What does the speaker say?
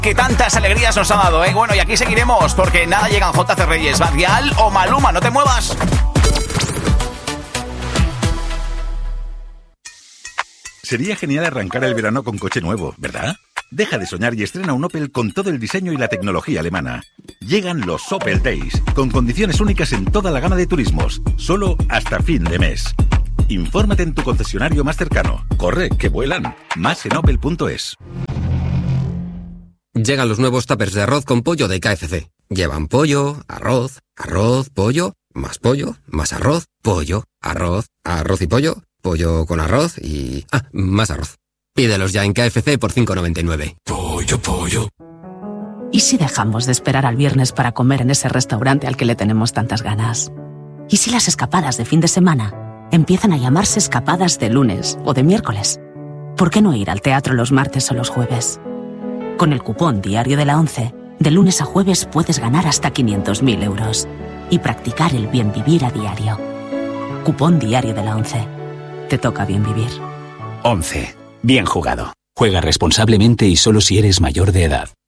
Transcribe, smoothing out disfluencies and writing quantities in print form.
que tantas alegrías nos ha dado, ¿eh? Bueno, y aquí seguiremos, porque nada llegan JC Reyes, Badial o Maluma, no te muevas. Sería genial arrancar el verano con coche nuevo, ¿verdad? Deja de soñar y estrena un Opel con todo el diseño y la tecnología alemana. Llegan los Opel Days, con condiciones únicas en toda la gama de turismos, solo hasta fin de mes. Infórmate en tu concesionario más cercano. Corre, que vuelan. Más en opel.es. Llegan los nuevos tuppers de arroz con pollo de KFC. Llevan pollo, arroz, pollo, más arroz, pollo, arroz y pollo, pollo con arroz y... más arroz. Pídelos ya en KFC por 5,99. Pollo. ¿Y si dejamos de esperar al viernes para comer en ese restaurante al que le tenemos tantas ganas? ¿Y si las escapadas de fin de semana empiezan a llamarse escapadas de lunes o de miércoles? ¿Por qué no ir al teatro los martes o los jueves? Con el cupón Diario de la ONCE, de lunes a jueves puedes ganar hasta 500.000 euros y practicar el bien vivir a diario. Cupón Diario de la ONCE. Te toca bien vivir. 11. Bien jugado. Juega responsablemente y solo si eres mayor de edad.